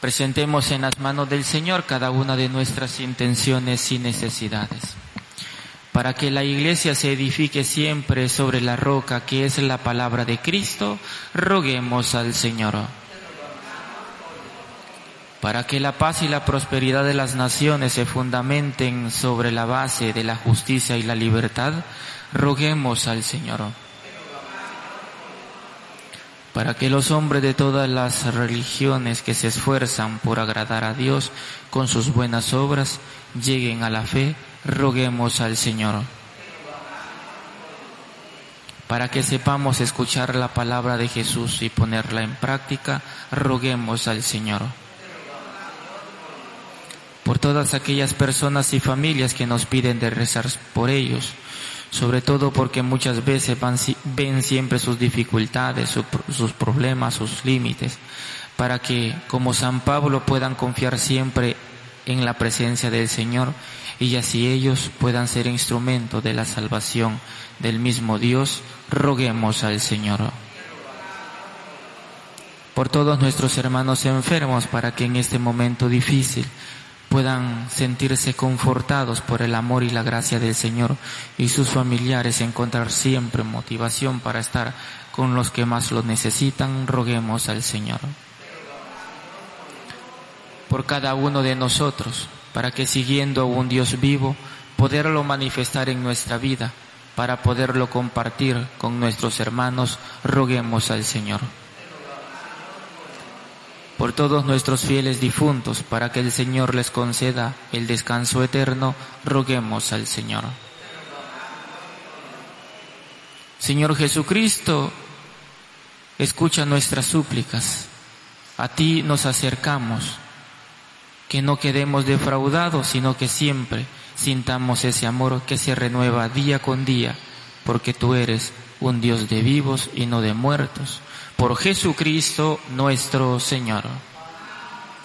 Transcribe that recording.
Presentemos en las manos del Señor cada una de nuestras intenciones y necesidades. Para que la Iglesia se edifique siempre sobre la roca que es la palabra de Cristo, roguemos al Señor. Para que la paz y la prosperidad de las naciones se fundamenten sobre la base de la justicia y la libertad, roguemos al Señor. Para que los hombres de todas las religiones que se esfuerzan por agradar a Dios con sus buenas obras lleguen a la fe, roguemos al Señor. Para que sepamos escuchar la palabra de Jesús y ponerla en práctica, roguemos al Señor. Por todas aquellas personas y familias que nos piden de rezar por ellos, sobre todo porque muchas veces ven siempre sus dificultades, sus problemas, sus límites, para que, como San Pablo, puedan confiar siempre en la presencia del Señor y así ellos puedan ser instrumento de la salvación del mismo Dios, roguemos al Señor. Por todos nuestros hermanos enfermos, para que en este momento difícil puedan sentirse confortados por el amor y la gracia del Señor, y sus familiares encontrar siempre motivación para estar con los que más lo necesitan, roguemos al Señor. Por cada uno de nosotros, para que siguiendo un Dios vivo, poderlo manifestar en nuestra vida, para poderlo compartir con nuestros hermanos, roguemos al Señor. Por todos nuestros fieles difuntos, para que el Señor les conceda el descanso eterno, roguemos al Señor. Señor Jesucristo, escucha nuestras súplicas. A ti nos acercamos, que no quedemos defraudados, sino que siempre sintamos ese amor que se renueva día con día, porque tú eres un Dios de vivos y no de muertos. Por Jesucristo nuestro Señor.